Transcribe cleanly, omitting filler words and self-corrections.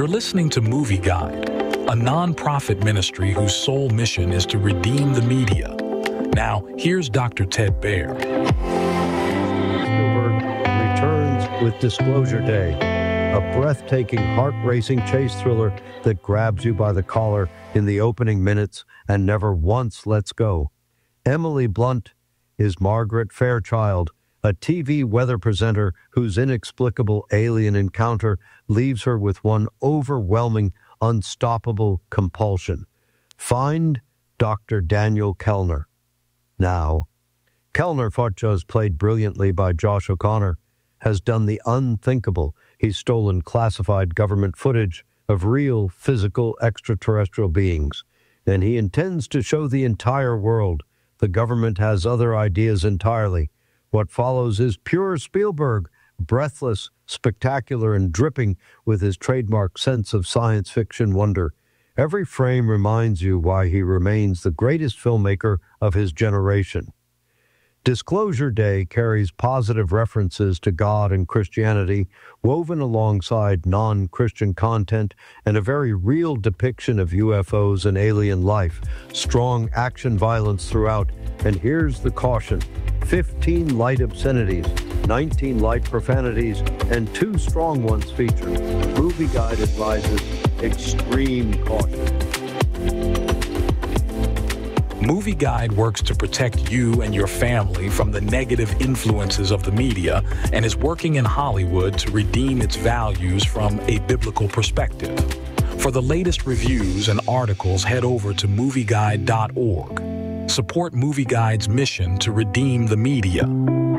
You're listening to Movie Guide, a non-profit ministry whose sole mission is to redeem the media. Now, here's Dr. Ted Baehr. Spielberg returns with Disclosure Day, a breathtaking, heart-racing chase thriller that grabs you by the collar in the opening minutes and never once lets go. Emily Blunt is Margaret Fairchild, a TV weather presenter whose inexplicable alien encounter leaves her with one overwhelming, unstoppable compulsion. Find Dr. Daniel Kellner. Now, Kellner, Futchos, played brilliantly by Josh O'Connor, has done the unthinkable. He's stolen classified government footage of real, physical, extraterrestrial beings, and he intends to show the entire world the government has other ideas entirely. What follows is pure Spielberg, breathless, spectacular, and dripping with his trademark sense of science fiction wonder. Every frame reminds you why he remains the greatest filmmaker of his generation. Disclosure Day carries positive references to God and Christianity, woven alongside non-Christian content and a very real depiction of UFOs and alien life. Strong action violence throughout, and here's the caution. 15 light obscenities, 19 light profanities, and 2 strong ones featured. Movie Guide advises extreme caution. Movie Guide works to protect you and your family from the negative influences of the media and is working in Hollywood to redeem its values from a biblical perspective. For the latest reviews and articles, head over to movieguide.org. Support Movie Guide's mission to redeem the media.